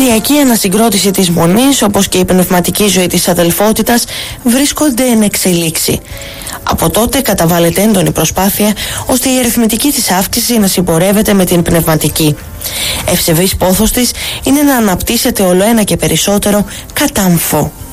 οικογενειακή ανασυγκρότηση της Μονής, όπως και η πνευματική ζωή της αδελφότητας, βρίσκονται εν εξελίξη. Από τότε καταβάλλεται έντονη προσπάθεια ώστε η αριθμητική της αύξηση να συμπορεύεται με την πνευματική. Ευσεβής πόθος της είναι να αναπτύσσεται όλο ένα και περισσότερο κατάμφο.